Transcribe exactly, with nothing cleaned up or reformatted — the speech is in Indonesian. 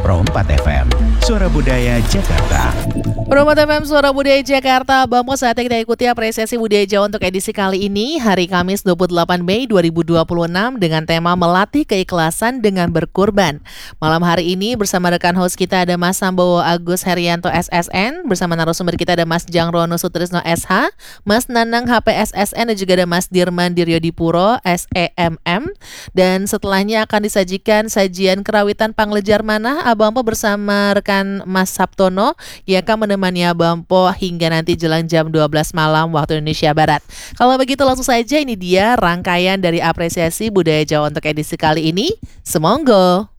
Pro empat F M, Suara Budaya Jakarta. Pro empat F M, Suara Budaya Jakarta. Bampo, saatnya kita ikuti apresiasi budaya Jawa untuk edisi kali ini, hari Kamis dua puluh delapan Mei dua ribu dua puluh enam, dengan tema Melatih Keikhlasan dengan Berkurban. Malam hari ini bersama rekan host kita ada Mas Sambowo Agus Herianto S S N, bersama narasumber kita ada Mas Jangrono Sutrisno S H, Mas Nanang H P S S N, dan juga ada Mas Dirman Diryodipuro S E M M. Dan setelahnya akan disajikan sajian kerawitan Panglejar Manah Abampo bersama rekan Mas Sabtono yang akan menemani Abampo hingga nanti jelang jam dua belas malam waktu Indonesia Barat. Kalau begitu langsung saja, ini dia rangkaian dari apresiasi budaya Jawa untuk edisi kali ini. Semonggo.